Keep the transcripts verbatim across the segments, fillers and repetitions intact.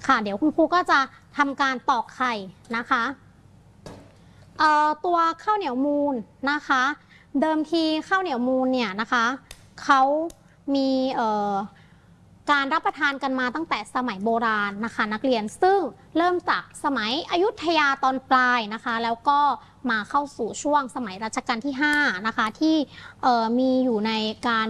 ค่ะเดี๋ยวคุณครูก็จะทำการตอกไข่นะคะตัวข้าวเหนียวมูลนะคะเดิมทีข้าวเหนียวมูลเนี่ยนะคะเขามีการรับประทานกันมาตั้งแต่สมัยโบราณนะคะนักเรียนซึ่งเริ่มจากสมัยอยุธยาตอนปลายนะคะแล้วก็มาเข้าสู่ช่วงสมัยรัชกาลที่ห้านะคะที่มีอยู่ในการ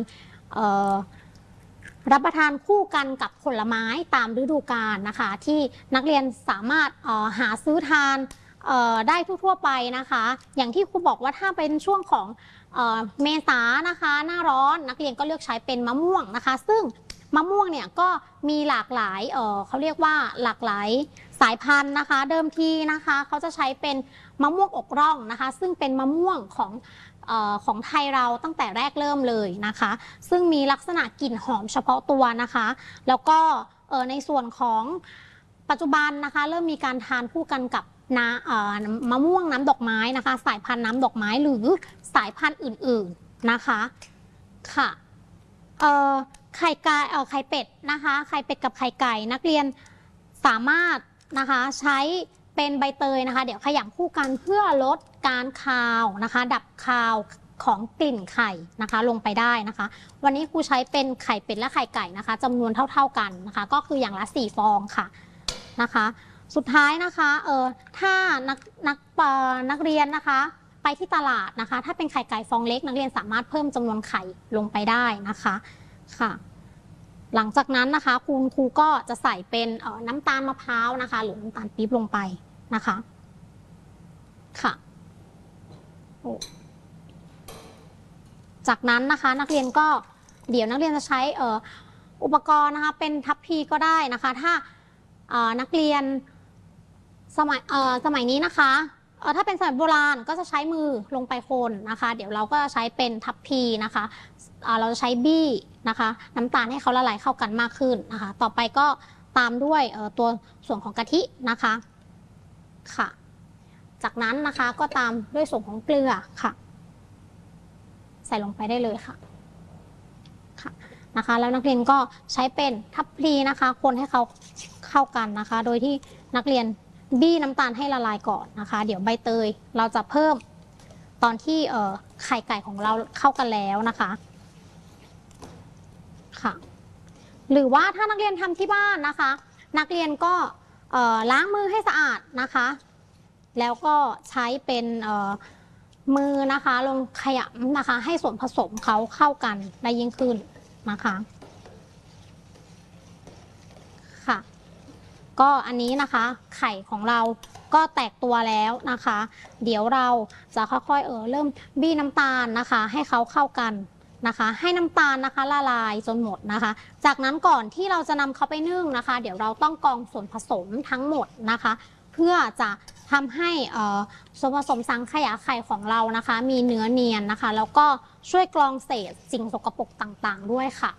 รับประทานคู่กันกับผลไม้ตามฤดูกาลนะคะที่นักเรียนสามารถหาซื้อทานได้ทั่วๆไปนะคะอย่างที่ครูบอกว่าถ้าเป็นช่วงของเมษานะคะหน้าร้อนนักเรียนก็เลือกใช้เป็นมะม่วงนะคะซึ่งมะม่วงเนี่ยก็มีหลากหลายเอ่อเขาเรียกว่าหลากหลายสายพันธุ์นะคะเดิมทีนะคะเขาจะใช้เป็นมะม่วงอกร่องนะคะซึ่งเป็นมะม่วงของเอ่อของไทยเราตั้งแต่แรกเริ่มเลยนะคะซึ่งมีลักษณะกลิ่นหอมเฉพาะตัวนะคะแล้วก็เอ่อในส่วนของปัจจุบันนะคะเริ่มมีการทานคู่กันกับน้ำมะม่วงน้ำดอกไม้นะคะสายพันธุ์น้ำดอกไม้หรือสายพันธุ์อื่นๆนะคะค่ะเอ่อไข่ไก่เอ่อไข่เป็ดนะคะไข่เป็ดกับไข่ไก่นักเรียนสามารถนะคะใช้เป็นใบเตยนะคะเดี๋ยวขยำคู่กันเพื่อลดการคาวนะคะดับคาวของกลิ่นไข่นะคะลงไปได้นะคะวันนี้ครูใช้เป็นไข่เป็ดและไข่ไก่นะคะจำนวนเท่าๆกันนะคะก็คืออย่างละสี่ฟองค่ะนะคะสุดท้ายนะคะเออถ้านักนักนักเรียนนะคะไปที่ตลาดนะคะถ้าเป็นไข่ไก่ฟองเล็กนักเรียนสามารถเพิ่มจำนวนไข่ลงไปได้นะคะค่ะหลังจากนั้นนะคะคุณครูก็จะใส่เป็นน้ำตาลมะพร้าวนะคะหรือน้ำตาลปี๊บลงไปนะคะค่ะจากนั้นนะคะนักเรียนก็เดี๋ยวนักเรียนจะใช้อุปกรณ์นะคะเป็นทัพพีก็ได้นะคะถ้านักเรียนสมัยสมัยนี้นะคะถ้าเป็นสมัยโบราณก็จะใช้มือลงไปคนนะคะเดี๋ยวเราก็ใช้เป็นทัพพีนะคะเราจะใช้บี้นะคะน้ำตาลให้เขาละลายเข้ากันมากขึ้นนะคะต่อไปก็ตามด้วยตัวส่วนของกะทินะคะค่ะจากนั้นนะคะก็ตามด้วยส่วนของเกลือค่ะใส่ลงไปได้เลยค่ะค่ะนะคะแล้วนักเรียนก็ใช้เป็นทัพพีนะคะคนให้เขาเข้ากันนะคะโดยที่นักเรียนบี้น้ำตาลให้ละลายก่อนนะคะเดี๋ยวใบเตยเราจะเพิ่มตอนที่ไข่ไก่ของเราเข้ากันแล้วนะคะค่ะหรือว่าถ้านักเรียนทำที่บ้านนะคะนักเรียนก็ล้างมือให้สะอาดนะคะแล้วก็ใช้เป็นมือนะคะลงขยำนะคะให้ส่วนผสมเขาเข้ากันได้ยิ่งขึ้นนะคะค่ะก็อันนี้นะคะไข่ของเราก็แตกตัวแล้วนะคะเดี๋ยวเราจะค่อยๆเออเริ่มบี้น้ำตาลนะคะให้เขาเข้ากันนะคะให้น้ำตาลนะคะละลายจนหมดนะคะจากนั้นก่อนที่เราจะนำเขาไปนึ่งนะคะเดี๋ยวเราต้องกรองส่วนผสมทั้งหมดนะคะเพื่อจะทำให้ส่วนผสมสังขยาไข่ของเรานะคะมีเนื้อเนียนนะคะแล้วก็ช่วยกรองเศษสิ่งสกปรกต่างๆด้วยค่ะ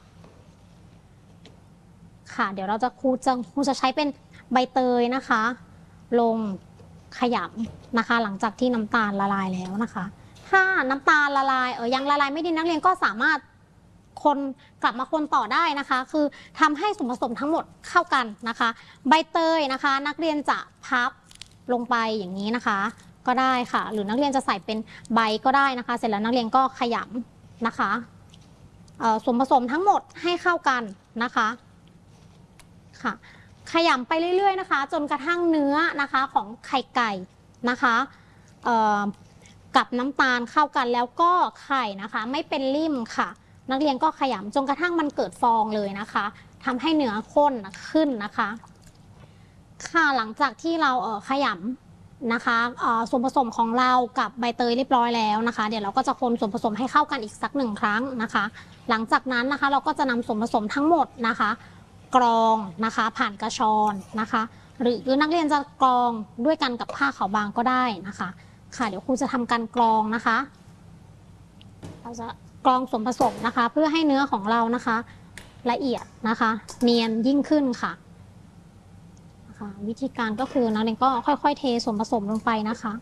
ค่ะเดี๋ยวเราจะครูจะครูจะใช้เป็นใบเตยนะคะลงขยำนะคะหลังจากที่น้ำตาลละลายแล้วนะคะถ้าน้ำตาลละลายเออยังละลายไม่ดีนักเรียนก็สามารถคนกลับมาคนต่อได้นะคะคือทำให้ส่วนผสมทั้งหมดเข้ากันนะคะใบเตยนะคะนักเรียนจะพับลงไปอย่างนี้นะคะก็ได้ค่ะหรือนักเรียนจะใส่เป็นใบก็ได้นะคะเสร็จแล้วนักเรียนก็ขยำนะคะส่วนผสมทั้งหมดให้เข้ากันนะคะค่ะขยำไปเรื่อยๆนะคะจนกระทั่งเนื้อนะคะของไข่ไก่นะคะกับน้ำตาลเข้ากันแล้วก็ไข่นะคะไม่เป็นริ่มค่ะนักเรียนก็ขยำจนกระทั่งมันเกิดฟองเลยนะคะทำให้เนื้อข้นขึ้นนะคะค่ะหลังจากที่เราเอ่อขยำนะคะส่วนผสมของเรากับใบเตยเรียบร้อยแล้วนะคะเดี๋ยวเราก็จะคนส่วนผสมให้เข้ากันอีกสักหนึ่งครั้งนะคะหลังจากนั้นนะคะเราก็จะนำส่วนผสมทั้งหมดนะคะกรองนะคะผ่านกระชอนนะคะหรือนักเรียนจะกรองด้วยกันกับผ้าขาวบางก็ได้นะคะค่ะเดี๋ยวครูจะทำการกรองนะคะเราจะกรองส่วนผสมนะคะเพื่อให้เนื้อของเรานะคะละเอียดนะคะเนียนยิ่งขึ้นค่ะนะคะวิธีการก็คือนักเรียนก็ค่อยๆเทส่วนผสมลงไปนะคะ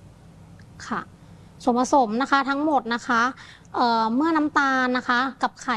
ค่ะส่วนผสมนะคะทั้งหมดนะคะเอ่อเมื่อน้ำตาลนะคะกับไข่